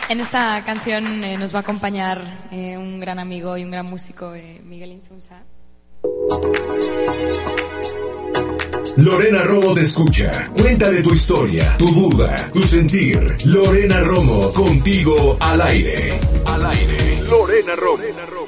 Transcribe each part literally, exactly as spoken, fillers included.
En esta canción eh, nos va a acompañar eh, un gran amigo y un gran músico, eh, Miguel Insunza. Lorena Romo te escucha. Cuéntale tu historia, tu duda, tu sentir. Lorena Romo, contigo al aire. Al aire. Lorena Romo.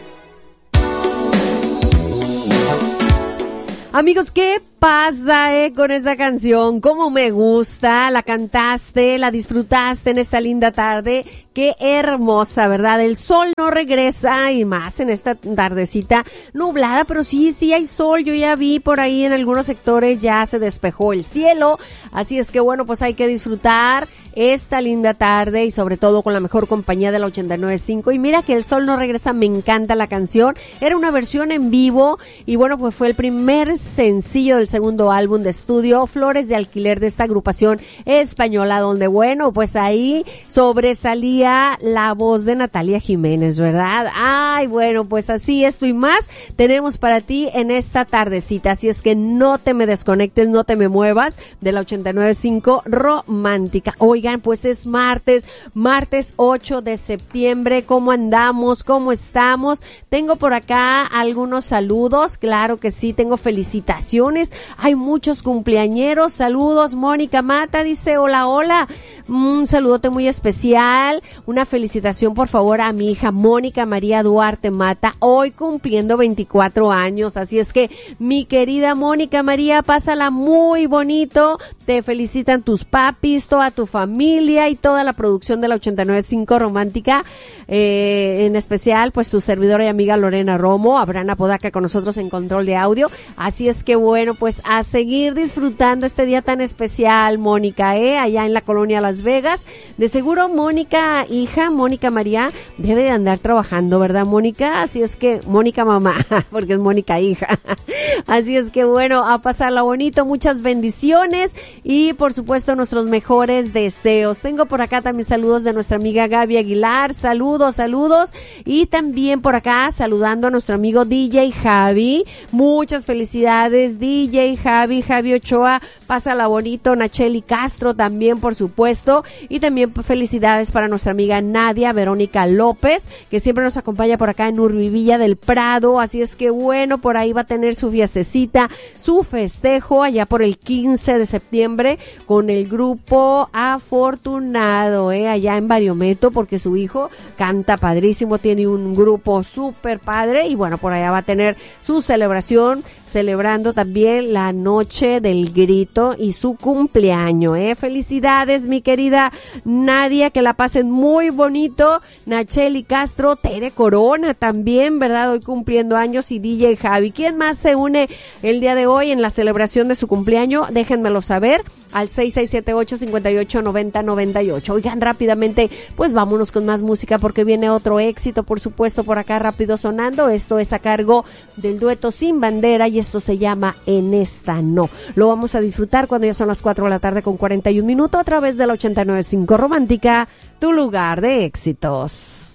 Amigos, ¿qué pasa eh, con esta canción? ¿Cómo me gusta? La cantaste, la disfrutaste en esta linda tarde. Qué hermosa, ¿verdad? El sol no regresa y más en esta tardecita nublada, pero sí, sí hay sol. Yo ya vi por ahí en algunos sectores ya se despejó el cielo. Así es que bueno, pues hay que disfrutar esta linda tarde y sobre todo con la mejor compañía de la ochenta y nueve punto cinco. Y mira que el sol no regresa, me encanta la canción. Era una versión en vivo y bueno, pues fue el primer sencillo del segundo álbum de estudio, Flores de Alquiler, de esta agrupación española, donde bueno, pues ahí sobresalía la voz de Natalia Jiménez, ¿verdad? Ay, bueno, pues así esto y más tenemos para ti en esta tardecita, así es que no te me desconectes, no te me muevas de la ochenta y nueve punto cinco Romántica. Oigan, pues es martes, martes ocho de septiembre, ¿cómo andamos? ¿Cómo estamos? Tengo por acá algunos saludos, claro que sí, tengo felicitaciones, hay muchos cumpleañeros, saludos, Mónica Mata dice, hola, hola, un saludote muy especial, una felicitación por favor a mi hija Mónica María Duarte Mata, hoy cumpliendo veinticuatro años, así es que mi querida Mónica María, pásala muy bonito, te felicitan tus papis, toda tu familia y toda la producción de la ochenta y nueve punto cinco Romántica, eh, en especial pues tu servidora y amiga Lorena Romo, Abraham Apodaca con nosotros en control de audio, así es que bueno, pues a seguir disfrutando este día tan especial, Mónica, eh, allá en la colonia Las Vegas. De seguro Mónica, hija, Mónica María, debe de andar trabajando, ¿verdad, Mónica? Así es que, Mónica mamá, porque es Mónica hija. Así es que bueno, a pasarla bonito, muchas bendiciones y por supuesto nuestros mejores deseos. Tengo por acá también saludos de nuestra amiga Gaby Aguilar, saludos, saludos, y también por acá saludando a nuestro amigo D J Javi, muchas felicidades D J Javi, Javi Ochoa, pásala bonito, Nacheli Castro también por supuesto, y también felicidades para nuestra amiga Nadia Verónica López, que siempre nos acompaña por acá en Urbivilla del Prado, así es que bueno, por ahí va a tener su fiestecita, su festejo allá por el quince de septiembre con el grupo Afortunado, eh, allá en Bariometo, porque su hijo canta padrísimo, tiene un grupo súper padre y bueno, por allá va a tener su celebración, celebrando también la noche del grito y su cumpleaños, eh. Felicidades, mi querida Nadia, que la pasen muy bonito. Nacheli Castro, Tere Corona también, ¿verdad? Hoy cumpliendo años y D J Javi. ¿Quién más se une el día de hoy en la celebración de su cumpleaños? Déjenmelo saber al seis seis siete ocho, cinco ocho, nueve cero nueve ocho. Oigan, rápidamente, pues vámonos con más música porque viene otro éxito, por supuesto, por acá rápido sonando. Esto es a cargo del dueto Sin Bandera y esto se llama En Esta No. Lo vamos a disfrutar cuando ya son las cuatro de la tarde con cuarenta y un minutos a través de la ochenta y nueve punto cinco Romántica, tu lugar de éxitos.